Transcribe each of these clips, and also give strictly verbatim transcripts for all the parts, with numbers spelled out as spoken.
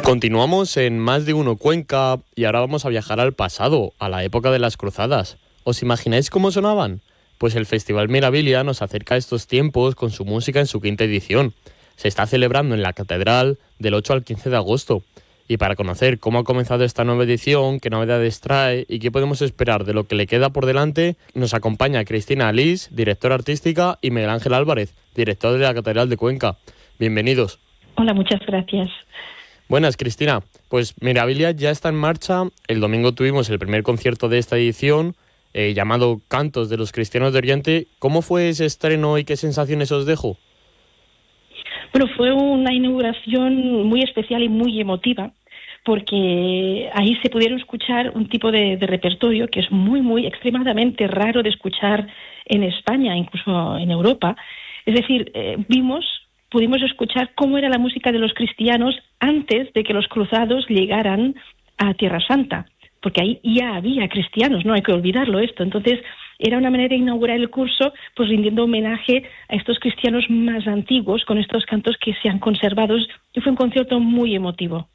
Continuamos en Más de Uno Cuenca y ahora vamos a viajar al pasado, a la época de las cruzadas. ¿Os imagináis cómo sonaban? Pues el Festival Mirabilia nos acerca a estos tiempos con su música en su quinta edición. Se está celebrando en la Catedral del ocho al quince de agosto. Y para conocer cómo ha comenzado esta nueva edición, qué novedades trae y qué podemos esperar de lo que le queda por delante, nos acompaña Cristina Alís, directora artística, y Miguel Ángel Álvarez, director de la Catedral de Cuenca. Bienvenidos. Hola, muchas gracias. Buenas, Cristina. Pues Mirabilia ya está en marcha. El domingo tuvimos el primer concierto de esta edición, eh, llamado Cantos de los Cristianos de Oriente. ¿Cómo fue ese estreno y qué sensaciones os dejó? Bueno, fue una inauguración muy especial y muy emotiva, porque ahí se pudieron escuchar un tipo de, de repertorio que es muy, muy extremadamente raro de escuchar en España, incluso en Europa. Es decir, eh, vimos, pudimos escuchar cómo era la música de los cristianos antes de que los cruzados llegaran a Tierra Santa, porque ahí ya había cristianos, no hay que olvidarlo esto. Entonces, era una manera de inaugurar el curso, pues rindiendo homenaje a estos cristianos más antiguos, con estos cantos que se han conservado, y fue un concierto muy emotivo.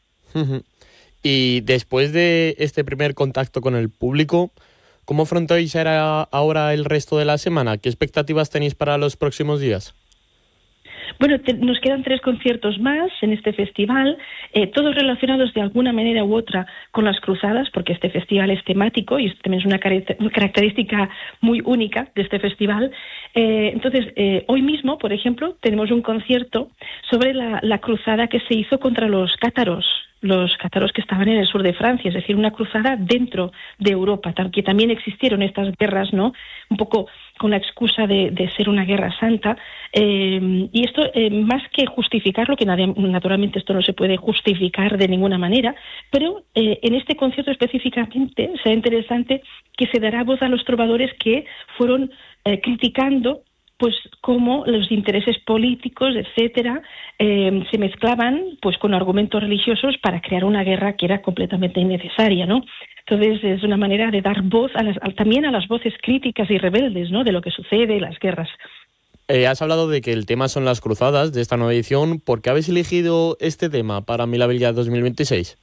Y después de este primer contacto con el público, ¿cómo afrontáis ahora el resto de la semana? ¿Qué expectativas tenéis para los próximos días? Bueno, te, nos quedan tres conciertos más en este festival, eh, todos relacionados de alguna manera u otra con las cruzadas, porque este festival es temático y también es una, car- una característica muy única de este festival. Eh, entonces, eh, hoy mismo, por ejemplo, tenemos un concierto sobre la, la cruzada que se hizo contra los cátaros, los cátaros que estaban en el sur de Francia, es decir, una cruzada dentro de Europa, que también existieron estas guerras, ¿no? Un poco con la excusa de, de ser una guerra santa. Eh, y esto, eh, más que justificarlo, que nadie, naturalmente esto no se puede justificar de ninguna manera, pero eh, en este concierto específicamente será interesante que se dará voz a los trovadores que fueron eh, criticando pues cómo los intereses políticos, etcétera, eh, se mezclaban pues con argumentos religiosos para crear una guerra que era completamente innecesaria, ¿no? Entonces es una manera de dar voz a las, a, también a las voces críticas y rebeldes, ¿no?, de lo que sucede, las guerras. Eh, has hablado de que el tema son las cruzadas de esta nueva edición. ¿Por qué habéis elegido este tema para Mirabilia dos mil veintiséis?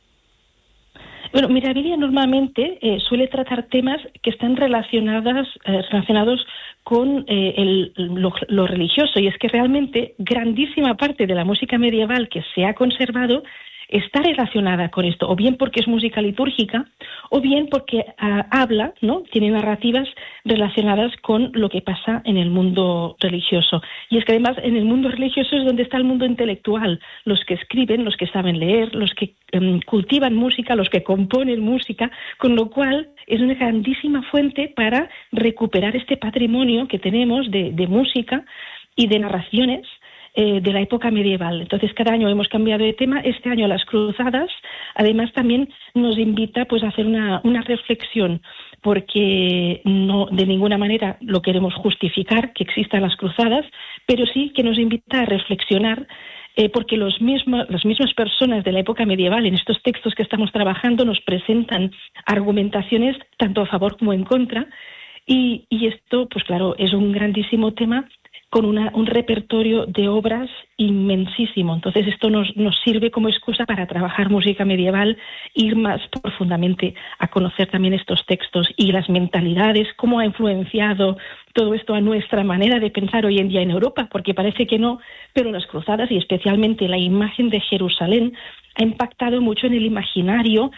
Bueno, Mirabilia normalmente eh, suele tratar temas que están relacionadas, eh, relacionados con eh, el, lo, lo religioso, y es que realmente grandísima parte de la música medieval que se ha conservado está relacionada con esto, o bien porque es música litúrgica, o bien porque uh, habla, ¿no?, tiene narrativas relacionadas con lo que pasa en el mundo religioso. Y es que además en el mundo religioso es donde está el mundo intelectual, los que escriben, los que saben leer, los que um, cultivan música, los que componen música, con lo cual es una grandísima fuente para recuperar este patrimonio que tenemos de, de música y de narraciones Eh, de la época medieval. Entonces, cada año hemos cambiado de tema. Este año las cruzadas, además, también nos invita pues a hacer una, una reflexión, porque no de ninguna manera lo queremos justificar que existan las cruzadas, pero sí que nos invita a reflexionar, eh, porque los mismos, las mismas personas de la época medieval en estos textos que estamos trabajando nos presentan argumentaciones tanto a favor como en contra, y, y esto, pues claro, es un grandísimo tema con una, un repertorio de obras inmensísimo. Entonces esto nos, nos sirve como excusa para trabajar música medieval, ir más profundamente a conocer también estos textos y las mentalidades, cómo ha influenciado todo esto a nuestra manera de pensar hoy en día en Europa, porque parece que no, pero las cruzadas y especialmente la imagen de Jerusalén ha impactado mucho en el imaginario